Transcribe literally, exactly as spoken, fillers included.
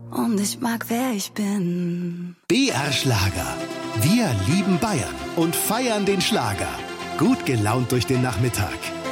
Und ich mag, wer ich bin. B R Schlager. Wir lieben Bayern und feiern den Schlager. Gut gelaunt durch den Nachmittag.